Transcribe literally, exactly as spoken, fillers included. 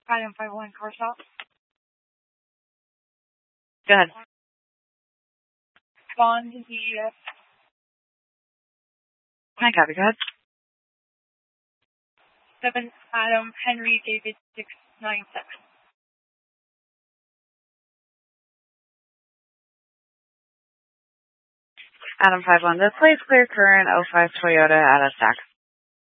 Item five one car stop. Go ahead. Bond Z F. Hi, copy. Go ahead. Seven Adam Henry David six nine six. Adam five one. This place clear current oh five Toyota out of stack.